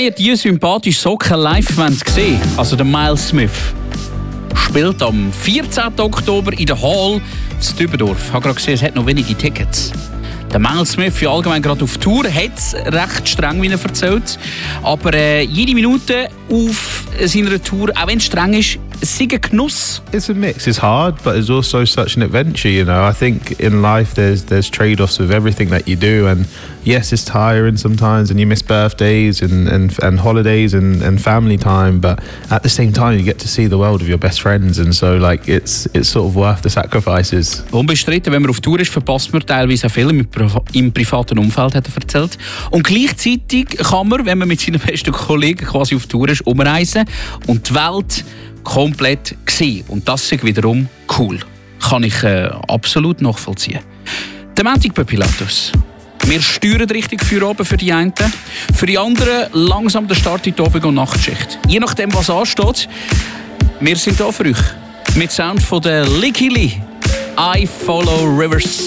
ihr diese sympathische Socke live sehen, also der Miles Smith, spielt am 14. Oktober in der Hall in Dübendorf. Ich habe gerade gesehen, es hat noch wenige Tickets. Der Miles Smith ist allgemein gerade auf Tour, hat es recht streng, wie er erzählt. Aber jede Minute auf seiner Tour, auch wenn es streng ist, ist ein Genuss. It's a mix. It's hard, but it's also such an adventure, you know. I think in life there's trade-offs with everything that you do, and yes, it's tiring sometimes and you miss birthdays and holidays and family time, but at the same time you get to see the world with your best friends, and so like it's sort of worth the sacrifices. Unbestritten, wenn man auf Tour ist, verpasst man teilweise auch viel im privaten Umfeld, hat er erzählt. Und gleichzeitig kann man, wenn man mit seinen besten Kollegen quasi auf Tour ist, umreisen und die Welt komplett sehen. Und das ist wiederum cool. Kann ich absolut nachvollziehen. Der Montag bei Pilatus. Wir steuern richtig für oben für die einen. Für die anderen langsam der Start in die Abend- und Nachtschicht. Je nachdem, was ansteht. Wir sind da für euch. Mit Sound von der Licky Lee. I Follow Rivers.